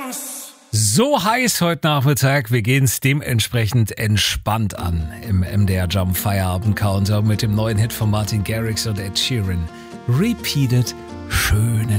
So heiß heute Nachmittag, wir gehen es dementsprechend entspannt an im MDR Jump Feierabend Countdown mit dem neuen Hit von Martin Garrix und Ed Sheeran. Repeated, schönen